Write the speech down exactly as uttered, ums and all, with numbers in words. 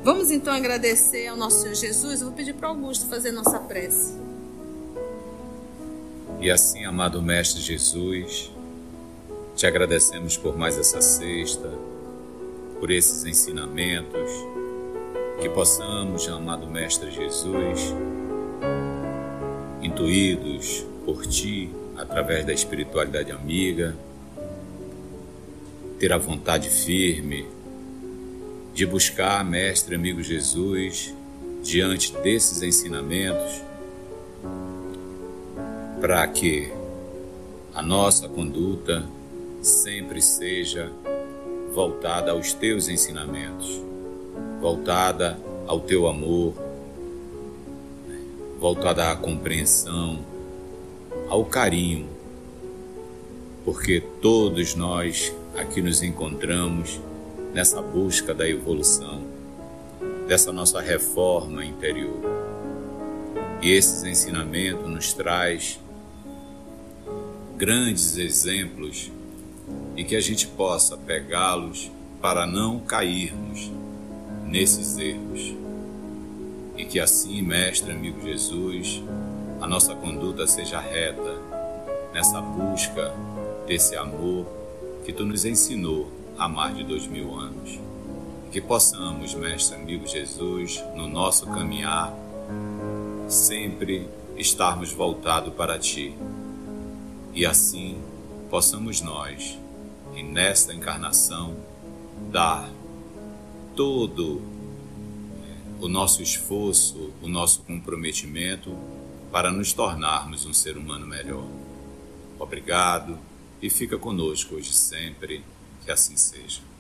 Vamos então agradecer ao nosso Senhor Jesus. Eu vou pedir para o Augusto fazer nossa prece. E assim, amado Mestre Jesus, te agradecemos por mais essa sexta, por esses ensinamentos, que possamos, amado Mestre Jesus, intuídos por Ti, através da espiritualidade amiga, ter a vontade firme de buscar, Mestre amigo Jesus, diante desses ensinamentos, para que a nossa conduta sempre seja voltada aos Teus ensinamentos, voltada ao Teu amor, voltada à compreensão, ao carinho, porque todos nós aqui nos encontramos nessa busca da evolução, dessa nossa reforma interior. E esses ensinamentos nos traz grandes exemplos e que a gente possa pegá-los para não cairmos nesses erros. E que assim, Mestre amigo Jesus, a nossa conduta seja reta nessa busca desse amor que Tu nos ensinou há mais de dois mil anos. E que possamos, Mestre amigo Jesus, no nosso caminhar, sempre estarmos voltados para Ti. E assim possamos nós, e nesta encarnação, dar todo o nosso esforço, o nosso comprometimento para nos tornarmos um ser humano melhor. Obrigado e fica conosco hoje sempre, que assim seja.